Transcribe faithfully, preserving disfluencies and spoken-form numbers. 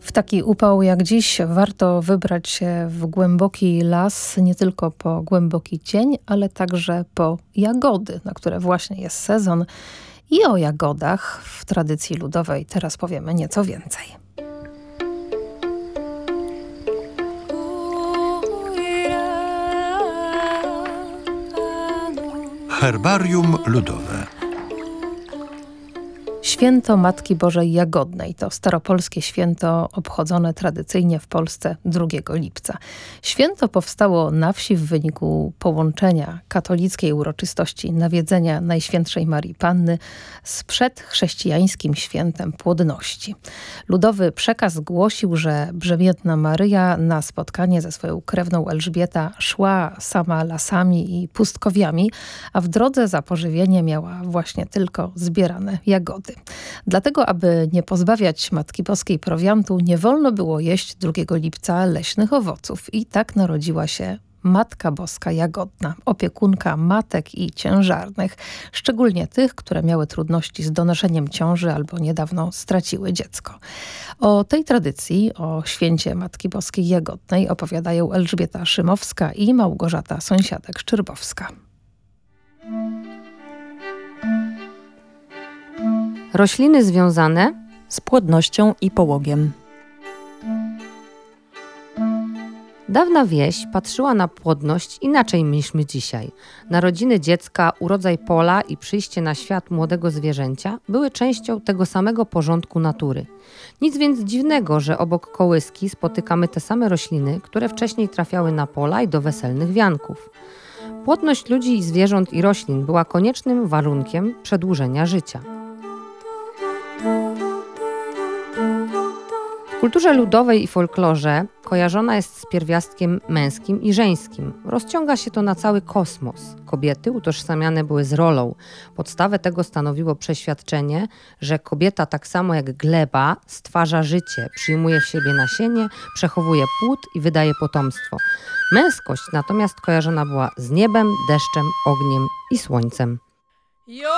W taki upał jak dziś warto wybrać się w głęboki las, nie tylko po głęboki cień, ale także po jagody, na które właśnie jest sezon. I o jagodach w tradycji ludowej teraz powiemy nieco więcej. Herbarium ludowe. Święto Matki Bożej Jagodnej to staropolskie święto obchodzone tradycyjnie w Polsce drugiego lipca. Święto powstało na wsi w wyniku połączenia katolickiej uroczystości nawiedzenia Najświętszej Marii Panny z przedchrześcijańskim świętem płodności. Ludowy przekaz głosił, że brzemiętna Maryja na spotkanie ze swoją krewną Elżbieta szła sama lasami i pustkowiami, a w drodze za pożywienie miała właśnie tylko zbierane jagody. Dlatego, aby nie pozbawiać Matki Boskiej prowiantu, nie wolno było jeść drugiego lipca leśnych owoców. I tak narodziła się Matka Boska Jagodna, opiekunka matek i ciężarnych, szczególnie tych, które miały trudności z donoszeniem ciąży albo niedawno straciły dziecko. O tej tradycji, o święcie Matki Boskiej Jagodnej opowiadają Elżbieta Szymowska i Małgorzata Sąsiadek-Szczerbowska. Rośliny związane z płodnością i połogiem. Dawna wieś patrzyła na płodność inaczej niż my dzisiaj. Narodziny dziecka, urodzaj pola i przyjście na świat młodego zwierzęcia były częścią tego samego porządku natury. Nic więc dziwnego, że obok kołyski spotykamy te same rośliny, które wcześniej trafiały na pola i do weselnych wianków. Płodność ludzi i zwierząt i roślin była koniecznym warunkiem przedłużenia życia. W kulturze ludowej i folklorze kojarzona jest z pierwiastkiem męskim i żeńskim. Rozciąga się to na cały kosmos. Kobiety utożsamiane były z rolą. Podstawę tego stanowiło przeświadczenie, że kobieta tak samo jak gleba stwarza życie, przyjmuje w siebie nasienie, przechowuje płód i wydaje potomstwo. Męskość natomiast kojarzona była z niebem, deszczem, ogniem i słońcem.